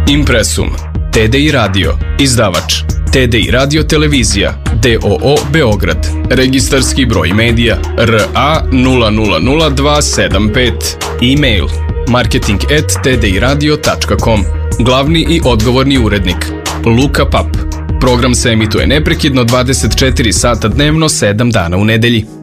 Impresum, TDI radio, izdavač, TDI radio televizija, DOO Beograd, registarski broj medija RA 000275, e-mail marketing@tdiradio.com, glavni i odgovorni urednik Luka Pap. Program se emituje neprekidno 24 sata dnevno, 7 dana u nedelji.